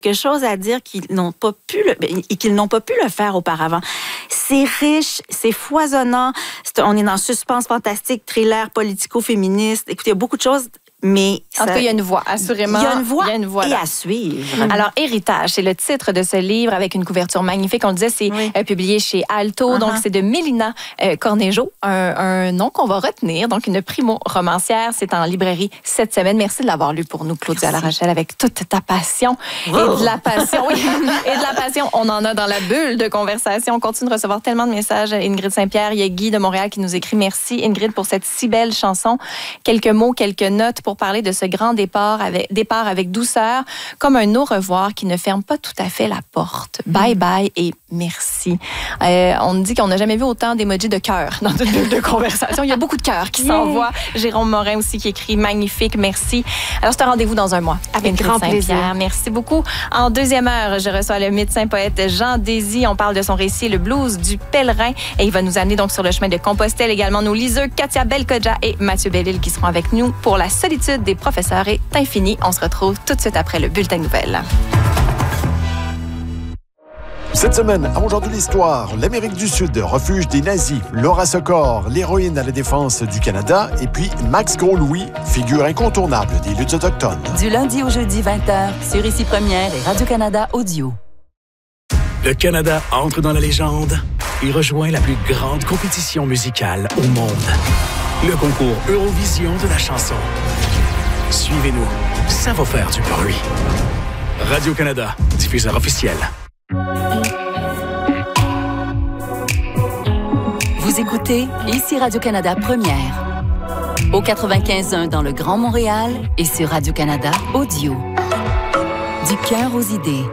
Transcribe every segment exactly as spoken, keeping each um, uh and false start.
quelque chose à dire qu'ils n'ont pas pu le, et qu'ils n'ont pas pu le faire auparavant. C'est riche, c'est foisonnant. C'est, on est dans suspense fantastique, thriller, politico-féministe. Écoutez, il y a beaucoup de choses. Mais en tout cas, il y a une voix, assurément. Il y a une voix, il y a une voix et là. à suivre. Alors, Héritage, c'est le titre de ce livre avec une couverture magnifique. On le disait, c'est oui. euh, publié chez Alto. Uh-huh. Donc, c'est de Mélina euh, Cornejo, un, un nom qu'on va retenir. Donc, une primo-romancière. C'est en librairie cette semaine. Merci de l'avoir lu pour nous, Claudia Larachelle, avec toute ta passion. Oh. Et de la passion, oui. Et de la passion, on en a dans la bulle de conversation. On continue de recevoir tellement de messages. Ingrid Saint-Pierre, il y a Guy de Montréal qui nous écrit. Merci, Ingrid, pour cette si belle chanson. Quelques mots, quelques notes pour pour parler de ce grand départ avec, départ avec douceur, comme un au revoir qui ne ferme pas tout à fait la porte. Mm. Bye bye et merci. Euh, on dit qu'on n'a jamais vu autant d'emojis de cœur dans une bulle de conversation. Il y a beaucoup de cœurs qui yeah. s'envoient. Jérôme Morin aussi qui écrit magnifique, merci. Alors c'est un rendez-vous dans un mois. Avec grand plaisir. Merci beaucoup. En deuxième heure, je reçois le médecin poète Jean Désy. On parle de son récit Le blues du pèlerin et il va nous amener donc sur le chemin de Compostelle. Également nos liseux Katia Belkodja et Mathieu Bellil qui seront avec nous pour la solitude des professeurs est infinie. On se retrouve tout de suite après le bulletin de nouvelles. Cette semaine, à Aujourd'hui l'Histoire, l'Amérique du Sud, refuge des nazis, Laura Sokor, l'héroïne à la défense du Canada, et puis Max Gros-Louis, figure incontournable des luttes autochtones. Du lundi au jeudi vingt heures, sur Ici Première et Radio-Canada Audio. Le Canada entre dans la légende et rejoint la plus grande compétition musicale au monde. Le concours Eurovision de la chanson. Suivez-nous, ça va faire du bruit. Radio-Canada, diffuseur officiel. Vous écoutez Ici Radio-Canada Première. Au quatre-vingt-quinze point un dans le Grand Montréal et sur Radio-Canada Audio. Du cœur aux idées.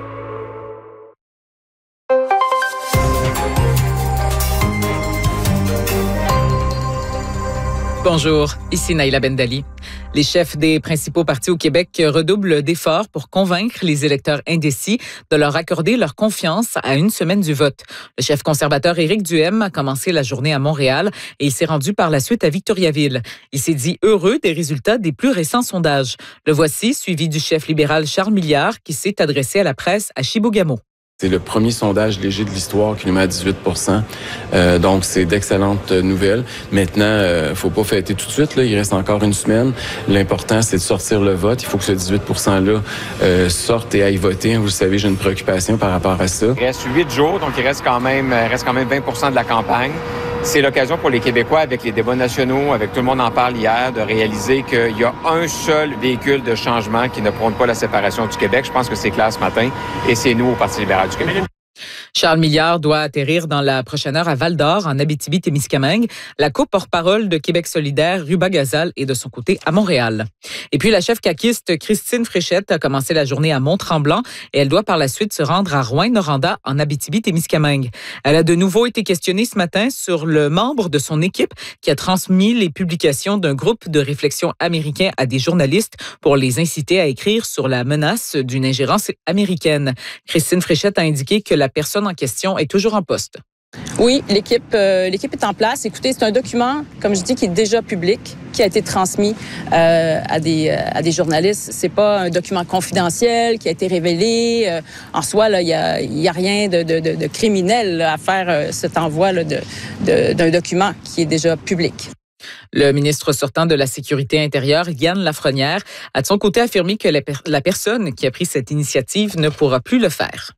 Bonjour, ici Naïla Bendali. Les chefs des principaux partis au Québec redoublent d'efforts pour convaincre les électeurs indécis de leur accorder leur confiance à une semaine du vote. Le chef conservateur Éric Duhaime a commencé la journée à Montréal et il s'est rendu par la suite à Victoriaville. Il s'est dit heureux des résultats des plus récents sondages. Le voici, suivi du chef libéral Charles Milliard qui s'est adressé à la presse à Chibougamau. C'est le premier sondage léger de l'histoire qui nous met à dix-huit pour cent. Euh, donc, c'est d'excellentes nouvelles. Maintenant, euh, faut pas fêter tout de suite. Là. Il reste encore une semaine. L'important, c'est de sortir le vote. Il faut que ce dix-huit pour cent-là euh, sorte et aille voter. Vous le savez, j'ai une préoccupation par rapport à ça. Il reste huit jours, donc il reste quand même, reste quand même vingt pour cent de la campagne. C'est l'occasion pour les Québécois, avec les débats nationaux, avec tout le monde en parle hier, de réaliser qu'il y a un seul véhicule de changement qui ne prône pas la séparation du Québec. Je pense que c'est clair ce matin, et c'est nous au Parti libéral du Québec. Charles Milliard doit atterrir dans la prochaine heure à Val-d'Or, en Abitibi-Témiscamingue. La co-porte-parole de Québec solidaire, Ruba Gazal, est de son côté à Montréal. Et puis, la chef caquiste Christine Fréchette a commencé la journée à Mont-Tremblant et elle doit par la suite se rendre à Rouyn-Noranda, en Abitibi-Témiscamingue. Elle a de nouveau été questionnée ce matin sur le membre de son équipe qui a transmis les publications d'un groupe de réflexion américain à des journalistes pour les inciter à écrire sur la menace d'une ingérence américaine. Christine Fréchette a indiqué que la personne en question est toujours en poste. Oui, l'équipe, euh, l'équipe est en place. Écoutez, c'est un document, comme je dis, qui est déjà public, qui a été transmis euh, à des à des journalistes. C'est pas un document confidentiel qui a été révélé. Euh, en soi, là, il y a il y a rien de de, de, de criminel là, à faire euh, cet envoi là, de, de d'un document qui est déjà public. Le ministre sortant de la Sécurité intérieure, Yann Lafrenière, a de son côté affirmé que la, per- la personne qui a pris cette initiative ne pourra plus le faire.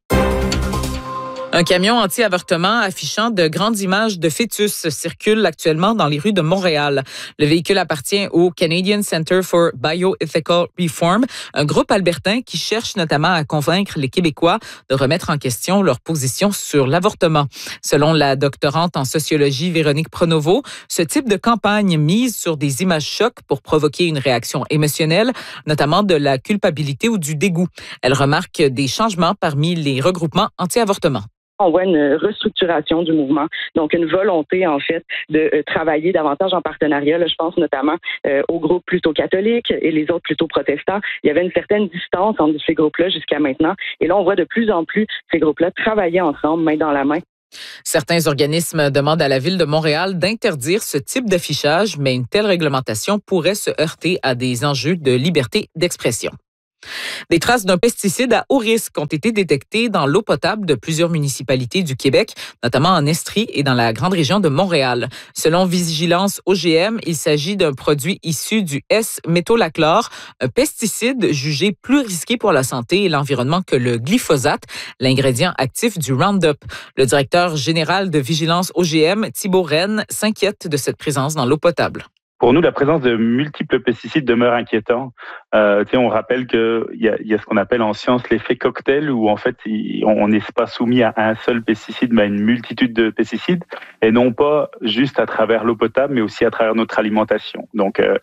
Un camion anti-avortement affichant de grandes images de fœtus circule actuellement dans les rues de Montréal. Le véhicule appartient au Canadian Centre for Bioethical Reform, un groupe albertain qui cherche notamment à convaincre les Québécois de remettre en question leur position sur l'avortement. Selon la doctorante en sociologie Véronique Pronovo, ce type de campagne mise sur des images chocs pour provoquer une réaction émotionnelle, notamment de la culpabilité ou du dégoût. Elle remarque des changements parmi les regroupements anti-avortement. On voit une restructuration du mouvement, donc une volonté en fait de euh, travailler davantage en partenariat. Là, je pense notamment euh, aux groupes plutôt catholiques et les autres plutôt protestants. Il y avait une certaine distance entre ces groupes-là jusqu'à maintenant. Et là, on voit de plus en plus ces groupes-là travailler ensemble, main dans la main. Certains organismes demandent à la Ville de Montréal d'interdire ce type d'affichage, mais une telle réglementation pourrait se heurter à des enjeux de liberté d'expression. Des traces d'un pesticide à haut risque ont été détectées dans l'eau potable de plusieurs municipalités du Québec, notamment en Estrie et dans la grande région de Montréal. Selon Vigilance O G M, il s'agit d'un produit issu du S-métolachlore, un pesticide jugé plus risqué pour la santé et l'environnement que le glyphosate, l'ingrédient actif du Roundup. Le directeur général de Vigilance O G M, Thibault Rennes, s'inquiète de cette présence dans l'eau potable. Pour nous, la présence de multiples pesticides demeure inquiétante. Euh, on rappelle qu'il y a, y a ce qu'on appelle en science l'effet cocktail, où en fait, on n'est pas soumis à un seul pesticide, mais à une multitude de pesticides, et non pas juste à travers l'eau potable, mais aussi à travers notre alimentation. Donc, euh,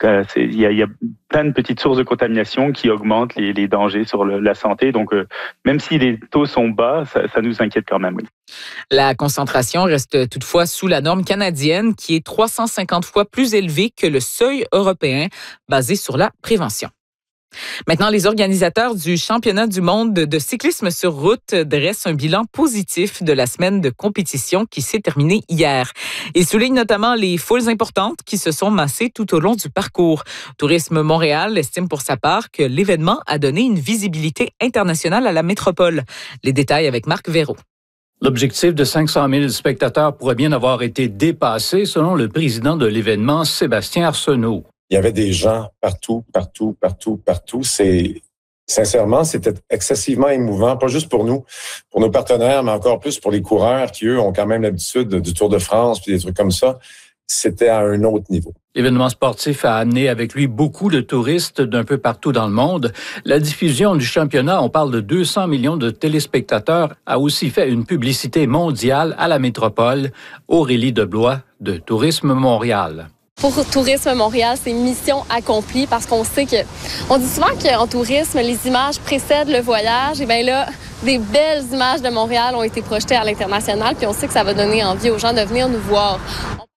il y a, y a plein de petites sources de contamination qui augmentent les, les dangers sur le, la santé. Donc, euh, même si les taux sont bas, ça, ça nous inquiète quand même, oui. La concentration reste toutefois sous la norme canadienne, qui est trois cent cinquante fois plus élevée que le seuil européen, basé sur la prévention. Maintenant, les organisateurs du championnat du monde de cyclisme sur route dressent un bilan positif de la semaine de compétition qui s'est terminée hier. Ils soulignent notamment les foules importantes qui se sont massées tout au long du parcours. Tourisme Montréal estime pour sa part que l'événement a donné une visibilité internationale à la métropole. Les détails avec Marc Véraud. L'objectif de cinq cent mille spectateurs pourrait bien avoir été dépassé, selon le président de l'événement, Sébastien Arsenault. Il y avait des gens partout, partout, partout, partout. C'est, sincèrement, c'était excessivement émouvant, pas juste pour nous, pour nos partenaires, mais encore plus pour les coureurs qui, eux, ont quand même l'habitude du Tour de France puis des trucs comme ça. C'était à un autre niveau. L'événement sportif a amené avec lui beaucoup de touristes d'un peu partout dans le monde. La diffusion du championnat, on parle de deux cents millions de téléspectateurs, a aussi fait une publicité mondiale à la métropole. Aurélie Deblois de Tourisme Montréal. Pour Tourisme Montréal, c'est mission accomplie parce qu'on sait que... On dit souvent qu'en tourisme, les images précèdent le voyage. Et bien là, des belles images de Montréal ont été projetées à l'international, puis on sait que ça va donner envie aux gens de venir nous voir.